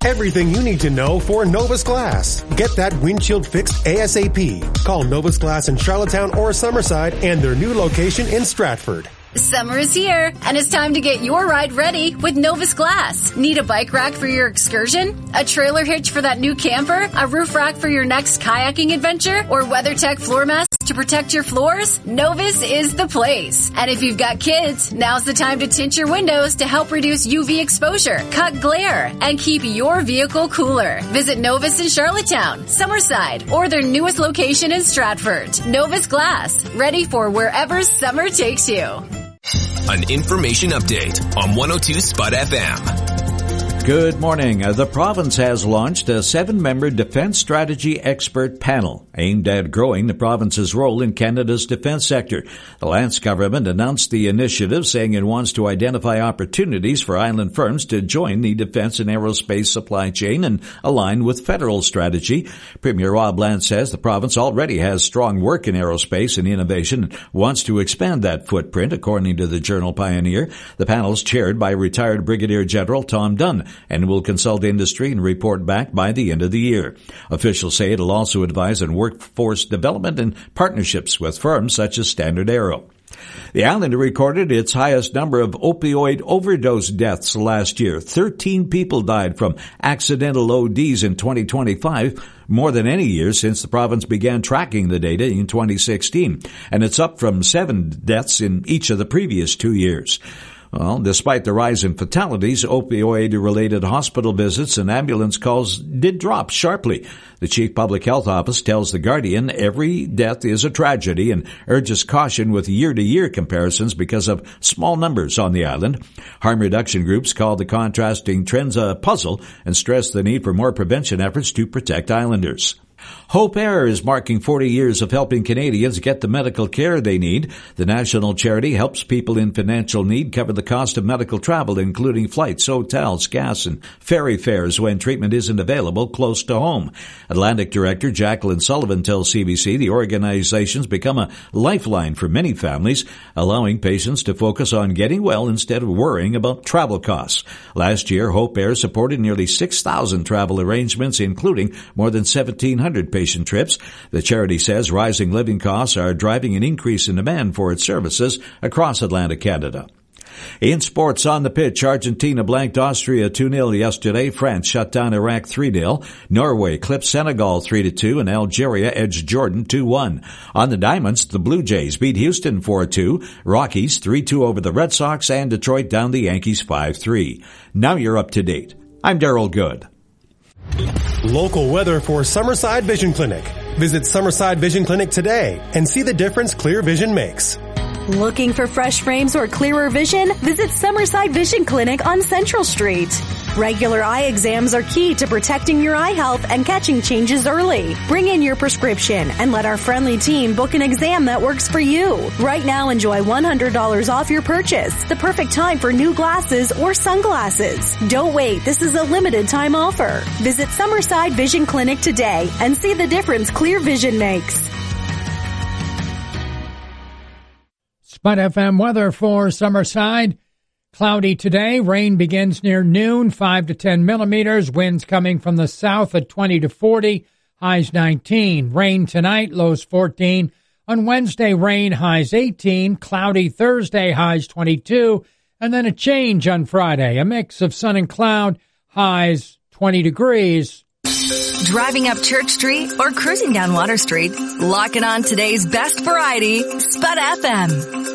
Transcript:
Everything you need to know for Novus Glass. Get that windshield fixed ASAP. Call Novus Glass in Charlottetown or Summerside and their new location in Stratford. Summer is here, and it's time to get your ride ready with Novus Glass. Need a bike rack for your excursion? A trailer hitch for that new camper? A roof rack for your next kayaking adventure? Or WeatherTech floor mats to protect your floors? Novus is the place. And if you've got kids, now's the time to tint your windows to help reduce UV exposure, cut glare, and keep your vehicle cooler. Visit Novus in Charlottetown, Summerside, or their newest location in Stratford. Novus Glass, ready for wherever summer takes you. An information update on 102 Spud FM. Good morning. The province has launched a 7-member defense strategy expert panel aimed at growing the province's role in Canada's defense sector. The Lance government announced the initiative, saying it wants to identify opportunities for island firms to join the defense and aerospace supply chain and align with federal strategy. Premier Rob Lance says the province already has strong work in aerospace and innovation and wants to expand that footprint, according to the Journal Pioneer. The panel is chaired by retired Brigadier General Tom Dunn and will consult industry and report back by the end of the year. Officials say it'll also advise on workforce development and partnerships with firms such as Standard Aero. The island recorded its highest number of opioid overdose deaths last year. 13 people died from accidental ODs in 2025, more than any year since the province began tracking the data in 2016, and it's up from 7 deaths in each of the previous 2 years. Well, despite the rise in fatalities, opioid-related hospital visits and ambulance calls did drop sharply. The Chief Public Health Office tells The Guardian every death is a tragedy and urges caution with year-to-year comparisons because of small numbers on the island. Harm reduction groups call the contrasting trends a puzzle and stress the need for more prevention efforts to protect islanders. Hope Air is marking 40 years of helping Canadians get the medical care they need. The national charity helps people in financial need cover the cost of medical travel, including flights, hotels, gas, and ferry fares when treatment isn't available close to home. Atlantic Director Jacqueline Sullivan tells CBC the organization's become a lifeline for many families, allowing patients to focus on getting well instead of worrying about travel costs. Last year, Hope Air supported nearly 6,000 travel arrangements, including more than 1,700 patient trips. The charity says rising living costs are driving an increase in demand for its services across Atlantic Canada. In sports, on the pitch, Argentina blanked Austria 2-0 yesterday. France shut down Iraq 3-0. Norway clipped Senegal 3-2, and Algeria edged Jordan 2-1. On the diamonds, the Blue Jays beat Houston 4-2, Rockies 3-2 over the Red Sox, and Detroit down the Yankees 5-3. Now you're up to date. I'm Darryl Good. Local weather for Summerside Vision Clinic. Visit Summerside Vision Clinic today and see the difference clear vision makes. Looking for fresh frames or clearer vision? Visit Summerside Vision Clinic on Central Street. Regular eye exams are key to protecting your eye health and catching changes early. Bring in your prescription and let our friendly team book an exam that works for you. Right now, enjoy $100 off your purchase. The perfect time for new glasses or sunglasses. Don't wait. This is a limited time offer. Visit Summerside Vision Clinic today and see the difference clear vision makes. Spud FM weather for Summerside. Cloudy today. Rain begins near noon, 5 to 10 millimeters. Winds coming from the south at 20 to 40. Highs 19. Rain tonight, lows 14. On Wednesday, rain, highs 18. Cloudy Thursday, highs 22. And then a change on Friday. A mix of sun and cloud, highs 20 degrees. Driving up Church Street or cruising down Water Street, locking on today's best variety, Spud FM.